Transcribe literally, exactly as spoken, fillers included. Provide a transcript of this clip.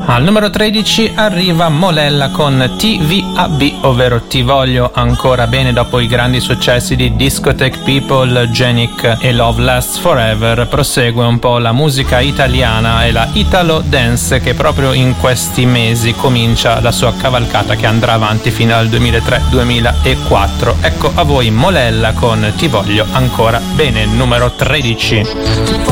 Al numero tredici arriva Molella con T V A B, ovvero Ti voglio ancora bene, dopo i grandi successi di Discotheque People, Genic e Love Lasts Forever. Prosegue un po' la musica italiana e la Italo Dance, che proprio in questi mesi comincia la sua cavalcata che andrà avanti fino al duemilatré duemilaquattro. Ecco a voi Molella con Ti voglio ancora bene, numero tredici.